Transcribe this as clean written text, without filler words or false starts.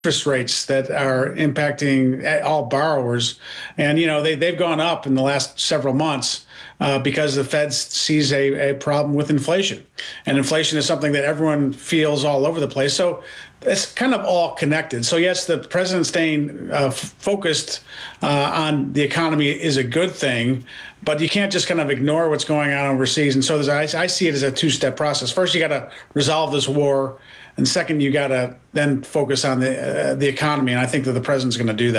interest rates that are impacting all borrowers. And, they've gone up in the last several months because the Fed sees a problem with inflation. And inflation is something that everyone feels all over the place. So it's kind of all connected. So, yes, the president staying focused on the economy is a good thing, but you can't just kind of ignore what's going on overseas. And so I see it as a two-step process. First, you got to resolve this war. And second, you got to then focus on the economy. And I think that the president's going to do that.